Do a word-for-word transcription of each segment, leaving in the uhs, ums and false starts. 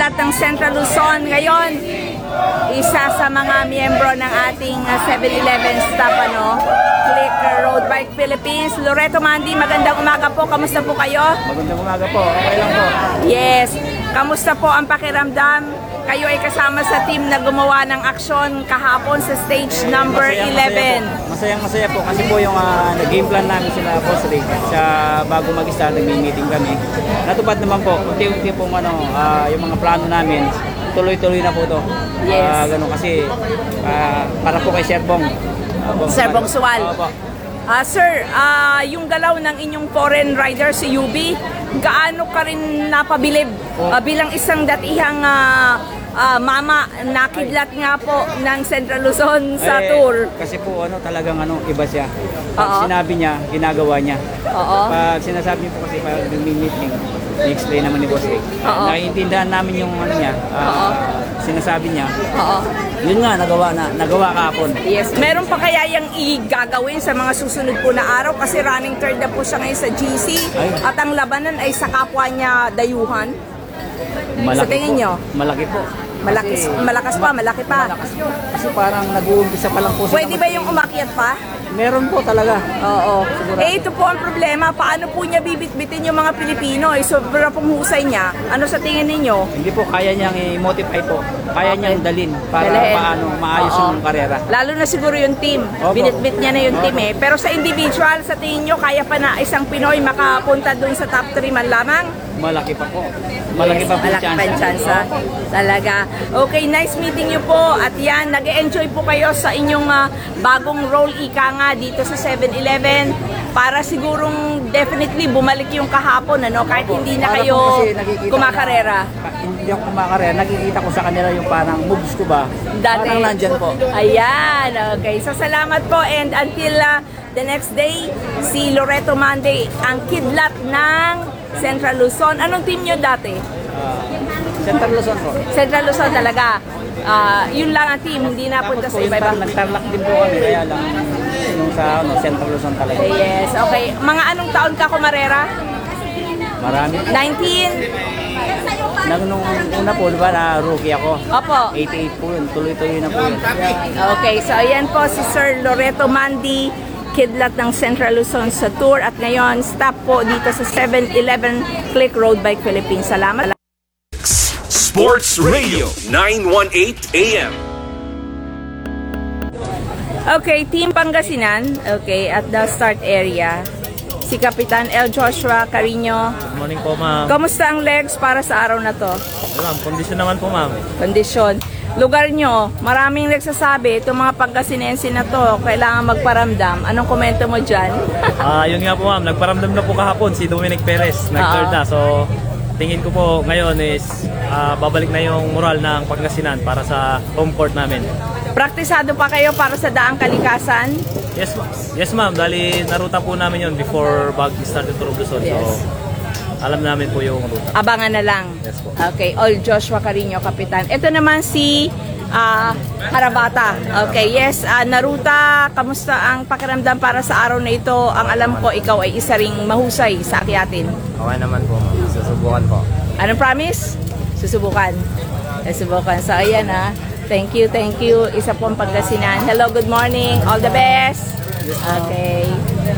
Kidlat ng Central Luzon. Ngayon, isa sa mga miyembro ng ating seven eleven staff, ano, Click Road Bike Philippines. Loreto Mandy, magandang umaga po. Kamusta po kayo? Magandang umaga po. Okay lang po. Yes. Kamusta po ang pakiramdam? Kayo ay kasama sa team na gumawa ng aksyon kahapon sa stage number Masayang, eleven. Masayang masaya po kasi po yung uh, game plan namin sila po sa league. Sa bago mag-start, nag-meeting kami. Natupad naman po, unti-unti po ano, uh, yung mga plano namin. Tuloy-tuloy na po to. Yes. Uh, ganun kasi uh, para po kay Sir Bong. Uh, Bong Sir Bong Suwal. Uh, Uh, sir, uh, yung galaw ng inyong foreign rider si U B, gaano ka rin napabilib uh, bilang isang datihang uh, uh, mama nakidlat nga po ng Central Luzon sa eh, tour? Kasi po ano talagang ano iba siya. Pag Oo. sinabi niya, ginagawa niya. Oo. Pag sinasabi niyo po kasi pag nag-meeting, i-explain naman ni Boss Rick. Oo. Naiintindihan namin yung ano niya, uh, sinasabi niya. Oo. Yun nga, nagawa na, nagawa kahapon. Yes. Meron pa kaya yung igagawin sa mga susunod po na araw kasi running third na po siya ngayon sa G C Ay. at ang labanan ay sa kapwa niya dayuhan. Malaki Sa tingin po. niyo? Malaki po. Malaki, Kasi- malakas pa, malaki pa. Malakas po. Kasi parang nag-uumpisa pa lang po siya. Pwede ba yung umakyat pa? Meron po talaga. Oo. Sigurado. Eh, ito po ang problema. Paano po niya bibitbitin yung mga Pilipino? Eh, sobra pong husay niya. Ano sa tingin ninyo? Hindi po, kaya niyang i-motivate po. Kaya Okay. niyang dalin para Dalhin. paano maayos Oo. yung karera. Lalo na siguro yung team. Opo. Binitbit niya na yung team eh. Pero sa individual, sa tingin nyo, kaya pa na isang Pinoy makapunta dun sa top three man lamang? Malaki pa po. Malaki pa po Malaki pa yung chance. ah. Talaga. Okay, nice meeting you po. At yan, nag-enjoy po kayo sa inyong ah, bagong role ika nga dito sa seven eleven para sigurong definitely bumalik yung kahapon, ano, kahit hindi na Para kayo po kasi nakikita kumakarera. ko na- Hindi ako kumakarera. Nakikita ko sa kanila yung parang moves ko ba. Dati. Parang nandyan po. Ayan, okay. So, salamat po. And until uh, the next day, si Loreto Monday, ang kidlat ng Central Luzon. Anong team nyo dati? Uh, Central Luzon po. Central Luzon talaga. Ah, yun lang ang team, hindi napunta sa Tapos po yung iba-iba. tar- nagtarlak din po kami. Kaya lang yung sa ano, Central Luzon talaga. Yes, okay. Mga anong taon ka kumarera? Marami. nineteen? Nang nung una po, di ba, na rookie ako. Opo. eighty-eight po yun. Tuloy-tuloy na po yun. Okay, so ayan po si Sir Loreto Mandy, kidlat ng Central Luzon sa tour. At ngayon, stop po dito sa seven eleven Click Road Bike Philippines. Salamat. Sports Radio nine eighteen A M. Okay, Team Pangasinan. Okay, at the start area. Si Kapitan El Joshua Carino. Good morning po, ma'am. Kamusta ang legs para sa araw na to? Ay, ma'am, kondisyon naman po, ma'am. Kondisyon. Lugar nyo, maraming nagsasabi, itong mga Pangasinense na to, kailangan magparamdam. Anong komento mo dyan? Ah, yun nga po, ma'am. Nagparamdam na po kahapon si Dominic Perez. Nag-third na. So, tingin ko po ngayon is ah, babalik na yung moral ng Pangasinan para sa home court namin. Praktisado pa kayo para sa daang kalikasan? Yes, ma'am. Yes, ma'am. Dali naruta po namin yun before bag start yung Tour of Luzon. Yes. So, alam namin po yung ruta. Abangan na lang. Yes po. Okay, All Joshua Carino, Kapitan. Ito naman si ah, Harabata. Okay, yes, ah, Naruta, kamusta ang pakiramdam para sa araw na ito? Ang alam ko, ikaw ay isa ring mahusay sa akyatin. Okay naman po, ma'am. Susubukan po. Anong promise? Susubukan. Susubukan. So, ayan ha. Thank you, thank you. Isa pong Pangasinan. Hello, good morning. All the best. Okay.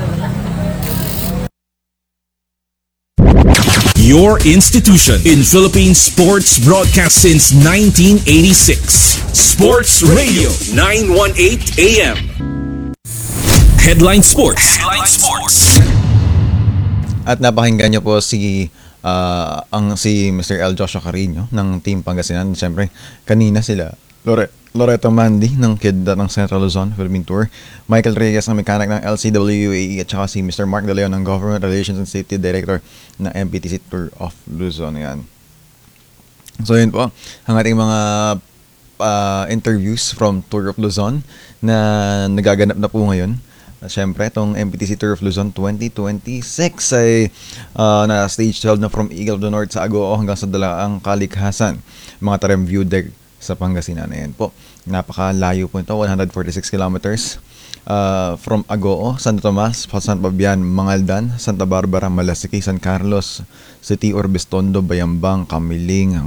Your institution in Philippine sports broadcast since nineteen eighty-six. Sports Radio nine eighteen A M. Headline Sports. Headline Sports. At napakinggan niyo po si ah, ang si Mister El Joshua Carino ng Team Pangasinan. Siyempre, kanina sila Lore, Loreto Mandy ng kidlat ng Central Luzon Philippine Tour, Michael Reyes ng mechanic ng L C W A E at saka si Mister Mark De Leon ng Government Relations and Safety Director ng M P T C Tour of Luzon. Yan. So yun po ang ating mga ah, interviews from Tour of Luzon na nagaganap na po ngayon. Siyempre, itong M P T C Tour of Luzon twenty twenty-six ay uh, na stage twelve na from Eagle of the North sa Agoo hanggang sa Dalaang Kalikhasan. Mga Tarem View Deck sa Pangasinan. Ayan po. Napakalayo po ito. one hundred forty-six kilometers uh, from Agoo, Santo Tomas, San Fabian, Mangaldan, Santa Barbara, Malasiki, San Carlos City, Orbistondo, Bayambang, Kamiling,